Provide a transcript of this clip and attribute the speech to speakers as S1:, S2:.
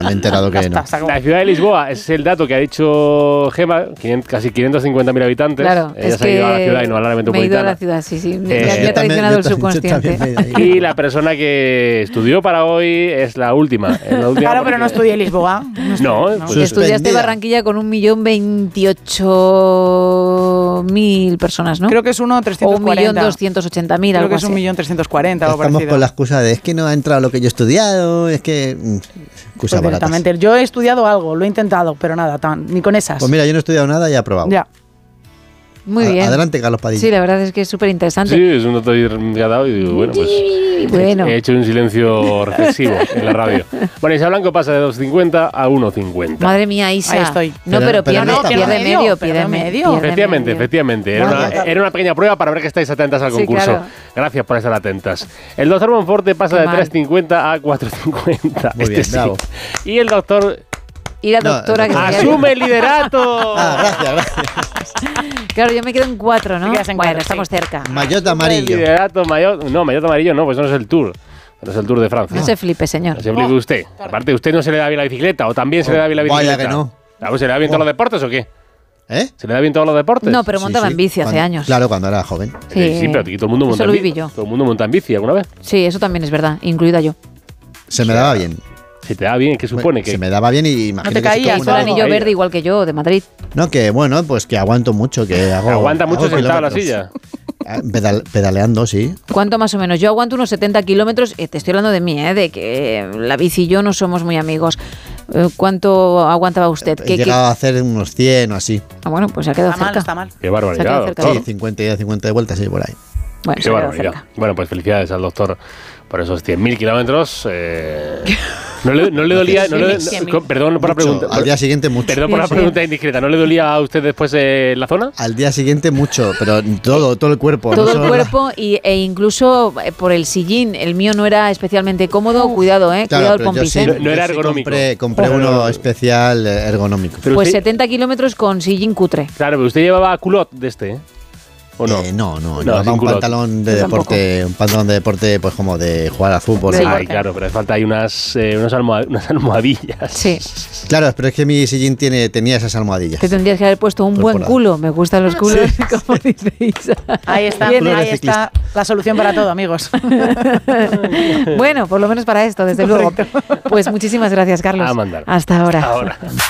S1: Me he enterado que no.
S2: La ciudad de Lisboa es el dato que ha dicho Gemma, casi 550.000 habitantes.
S3: Claro,
S2: ella se ha ido a la ciudad y no a la área metropolitana.
S3: Me he ido a la ciudad, sí. Me ha traicionado el subconsciente.
S2: Y la persona que estudió para hoy es la última.
S4: Claro, pero no estudié en Lisboa.
S2: No.
S3: Pues estudiaste Barranquilla con 1.028.000 personas, ¿no?
S4: Creo que es 1.340.
S3: O 1.280.000,
S4: Creo
S3: algo
S4: que es
S3: así.
S4: 1.340.
S1: Estamos con la excusa de es que no ha entrado lo que yo he estudiado, es que... Excusa barata.
S4: Yo he estudiado algo, lo he intentado, pero nada, ni con esas.
S1: Pues mira, yo no he estudiado nada y he aprobado.
S4: Ya.
S3: Muy bien.
S1: Adelante, Carlos Padilla.
S3: Sí, la verdad es que es súper interesante.
S2: Sí, es un dato que ha dado y digo, bueno, pues he hecho un silencio reflexivo en la radio. Bueno, Isa Blanco pasa de 2.50 a 1.50.
S3: Madre mía, Isa.
S4: Ahí estoy.
S3: No, pero pierde medio.
S2: Efectivamente. Era una pequeña prueba para ver que estáis atentas al concurso.
S3: Claro.
S2: Gracias por estar atentas. El doctor Monforte pasa de 3.50 a 4.50.
S1: Muy bien, bravo.
S2: Y el doctor...
S3: Y la doctora que
S2: ¡asume el liderato!
S1: Gracias.
S3: Claro, yo me quedo en 4, ¿no?
S4: Bueno,
S3: Bueno, estamos cerca.
S1: Maillot amarillo.
S2: Liderato, maillot amarillo no, pues no es el Tour. No es el Tour de Francia.
S3: No se flipe, señor.
S2: No se flipe usted. Aparte, ¿usted no se le da bien la bicicleta? ¿O también se le da bien la bicicleta?
S1: Vaya que no.
S2: ¿Se le da bien todos los deportes o qué?
S1: ¿Eh?
S2: ¿Se le da bien todos los deportes?
S3: No, pero montaba en bici hace años.
S1: Claro, cuando era joven.
S2: Sí, pero aquí todo el mundo monta
S3: Eso
S2: en
S3: lo
S2: bici.
S3: viví yo.
S2: Todo el mundo monta en bici alguna vez.
S3: Sí, eso también es verdad, incluida yo.
S1: Se me daba bien.
S2: Si te da bien, ¿qué supone?
S1: Se me daba bien y imagino
S4: No te
S1: que
S4: caías,
S3: Hizo el anillo verde igual que yo, de Madrid.
S1: No, que bueno, pues que aguanto mucho, que hago...
S2: Aguanta mucho sentado en la
S1: kilómetros.
S2: silla.
S1: Pedaleando, sí.
S3: ¿Cuánto más o menos? Yo aguanto unos 70 kilómetros, te estoy hablando de mí, de que la bici y yo no somos muy amigos. ¿Cuánto aguantaba usted?
S1: He llegado a hacer unos 100 o así.
S3: Ah, bueno, pues se ha quedado cerca.
S4: Está mal.
S2: Qué
S3: Se ha
S2: barbaridad.
S3: quedado cerca.
S2: Doctor.
S1: Sí, 50 de vueltas, sí, por ahí.
S3: Bueno,
S2: Qué
S3: se ha quedado
S2: barbaridad.
S3: cerca.
S2: Bueno, pues felicidades al doctor por esos 100.000 kilómetros. ¿No le dolía? Perdón por la pregunta.
S1: Al día siguiente mucho.
S2: Perdón por la pregunta indiscreta. ¿No le dolía a usted después la zona?
S1: Al día siguiente mucho, pero todo el cuerpo.
S3: Todo el cuerpo e incluso por el sillín. El mío no era especialmente cómodo. Cuidado,
S1: Claro,
S3: cuidado el
S1: pero yo
S3: pompis.
S1: sí,
S2: No era
S1: yo sí
S2: ergonómico.
S1: Compré uno especial ergonómico.
S2: Pero
S3: Pues
S2: usted-
S3: 70 kilómetros con sillín cutre.
S2: Claro, pero usted llevaba culot de este, ¿eh? ¿O no?
S1: No,
S2: sin
S1: llevaba un
S2: culot.
S1: pantalón de
S3: Yo tampoco.
S1: deporte, un pantalón de deporte, pues como de jugar al fútbol.
S3: Sí.
S2: Ay, claro, pero hace falta ahí unas almohadillas.
S3: Sí.
S1: Claro, pero es que mi sillín tenía esas almohadillas.
S3: Te tendrías que haber puesto un buen
S1: Corporal.
S3: culo. Me gustan los culos, como dice Isa.
S4: Ahí está,
S3: Bien,
S1: Culo de
S4: ahí está la solución para todo, amigos.
S3: Bueno, por lo menos para esto, desde luego. Pues muchísimas gracias, Carlos.
S2: A mandar.
S3: Hasta ahora.
S2: Ahora.